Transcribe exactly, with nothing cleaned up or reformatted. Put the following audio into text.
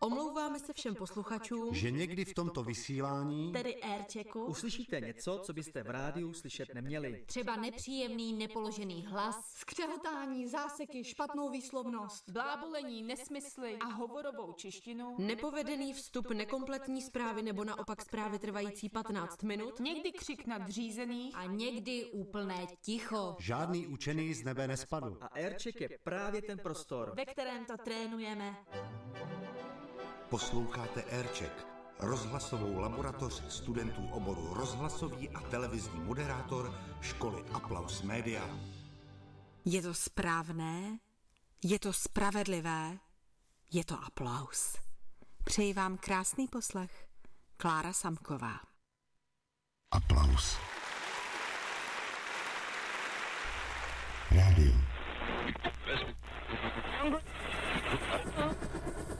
Omlouváme se všem posluchačům, že někdy v tomto vysílání, tedy airchecku, uslyšíte něco, co byste v rádiu slyšet neměli. Třeba nepříjemný nepoložený hlas, skřehotání, záseky, špatnou výslovnost, blábolení, nesmysly a hovorovou češtinu, nepovedený vstup, nekompletní zprávy nebo naopak zprávy trvající patnáct minut, někdy křik nadřízených a někdy úplné ticho. Žádný učený z nebe nespadl. A aircheck je právě ten prostor, ve kterém to trénujeme. Posloucháte aircheck, rozhlasovou laboratoř studentů oboru rozhlasový a televizní moderátor školy Applaus Media. Je to správné, je to spravedlivé, je to aplaus. Přeji vám krásný poslech. Klára Samková. Applaus. Rádio.